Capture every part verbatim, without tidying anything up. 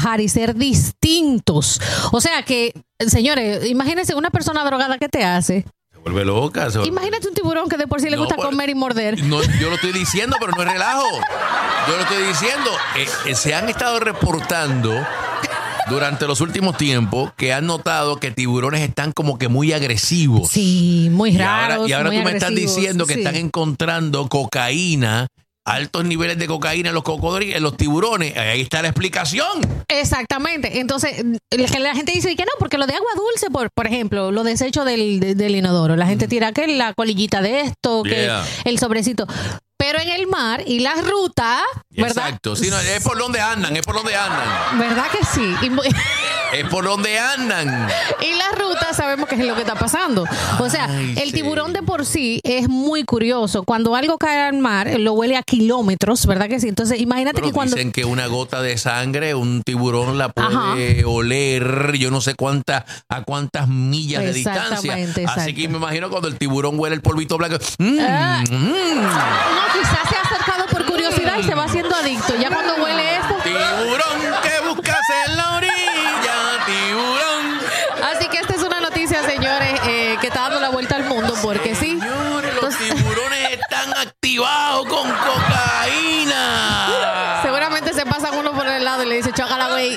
trabajar y ser distintos. O sea que, señores, imagínense una persona drogada que te hace. Se vuelve loca. Se vuelve... Imagínate un tiburón que de por sí le no, gusta por... comer y morder. No, yo lo estoy diciendo, pero no es relajo. Yo lo estoy diciendo. Eh, eh, se han estado reportando durante los últimos tiempos que han notado que tiburones están como que muy agresivos. Sí, muy raros. Y ahora, y ahora muy tú me estás diciendo que sí. están encontrando cocaína, altos niveles de cocaína en los cocodrilos, en los tiburones. Ahí está la explicación. Exactamente. Entonces, la gente dice que no, porque lo de agua dulce, por, por ejemplo, los desechos del, de, del inodoro. La gente tira que la colillita de esto, Yeah. que el sobrecito. Pero en el mar y las rutas, ¿verdad? Exacto. Sí, no, es por donde andan, es por donde andan. ¿Verdad que sí? Y, Es por donde andan. y las rutas sabemos qué es lo que está pasando. O sea, Ay, el sí. tiburón de por sí es muy curioso. Cuando algo cae al mar, lo huele a kilómetros, ¿verdad que sí? Entonces, imagínate Pero que cuando... dicen que una gota de sangre, un tiburón la puede Ajá. oler, yo no sé cuántas, a cuántas millas de distancia. Exactamente, Así exacto. que me imagino cuando el tiburón huele el polvito blanco. Mm, Ah. mm. No, quizás se ha acercado por curiosidad y se va haciendo adicto. Ya cuando huele esto... Tiburón que buscas en la orilla, tiburón. Así que esta es una noticia, señores, eh, que está dando la vuelta al mundo, porque sí. Señores, los tiburones están activados con cocaína. Seguramente se pasan uno por el lado y le dice, chócala, güey.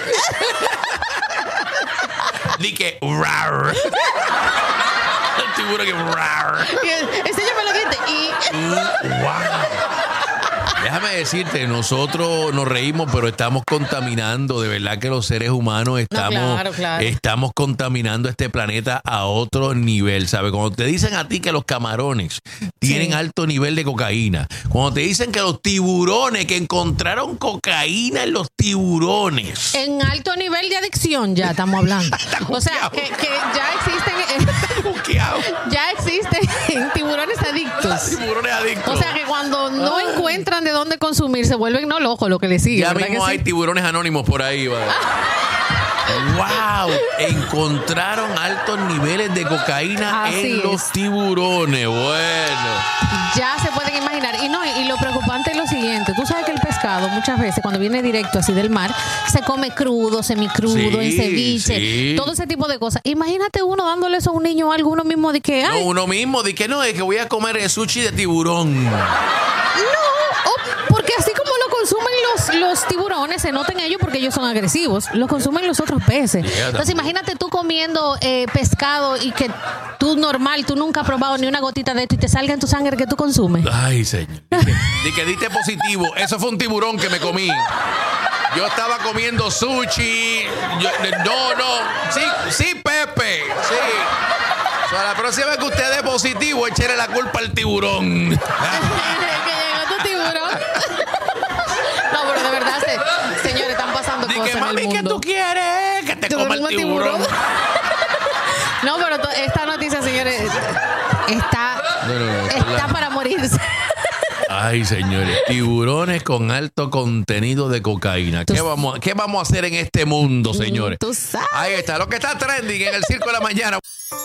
Di que rar. El tiburón que rar. Enséñame los dientes. Y... Mm, wow. Déjame decirte, nosotros nos reímos, pero estamos contaminando. De verdad que los seres humanos estamos, No, claro, claro. estamos contaminando este planeta a otro nivel, ¿sabes? Cuando te dicen a ti que los camarones tienen Sí. alto nivel de cocaína, cuando te dicen que los tiburones, que encontraron cocaína en los tiburones. En alto nivel de adicción ya estamos hablando. O sea, que, que ya existen... eh, Buqueado. ya existen tiburones adictos. Tiburones adictos. O sea, que cuando no encuentran de dónde consumir, se vuelven no locos lo que les sigue. Ya ¿verdad mismo que hay sí? tiburones anónimos por ahí, ¿vale? ¡Wow! Encontraron altos niveles de cocaína Así en es. los tiburones. Bueno. Ya se pueden imaginar. Y no, y lo preocupante es lo siguiente. Tú sabes que el pescado muchas veces cuando viene directo así del mar, se come crudo, semicrudo, Sí, en ceviche, sí. todo ese tipo de cosas. Imagínate uno dándole eso a un niño o algo uno mismo de que, No, ay, uno mismo, di que no, es que voy a comer el sushi de tiburón. no, o porque así como lo consumen los, los tiburones, se notan ellos porque ellos son agresivos, lo consumen los otros peces. Yeah, Entonces imagínate tú comiendo eh, pescado y que tú normal, tú nunca has probado ni una gotita de esto y te salga en tu sangre que tú consumes. Ay, señor. Di que, di que diste positivo. Eso fue un tiburón que me comí. Yo estaba comiendo sushi. Yo- no, no. Sí, sí, Pepe. Sí. O sea, la próxima vez que usted dé positivo, échele la culpa al tiburón. Que llegó tu tiburón. No, pero de verdad, se- señores, están pasando Di cosas que, en el mami, ¿qué mundo. tú quieres? Que te ¿Tu coma el mismo tiburón. tiburón? No, pero to- esta noticia, señores, está, No, no, no, está la- para morirse. Ay, señores, tiburones con alto contenido de cocaína. ¿Qué Tú- vamos, a- ¿Qué vamos a hacer en este mundo, señores? Tú sabes. Ahí está, lo que está trending en el Circo de la Mañana.